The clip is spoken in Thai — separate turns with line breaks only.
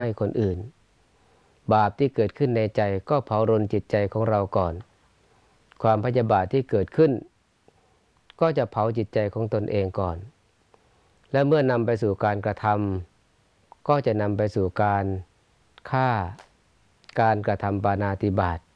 ให้คนอื่นบาปที่เกิดขึ้นในใจก็เผารนจิตใจของเราก่อนความพยาบาทที่เกิดขึ้นก็จะเผาจิตใจของตนเองก่อนและเมื่อนำไปสู่การกระทำก็จะนำไปสู่การฆ่าการกระทำปาณาติบาต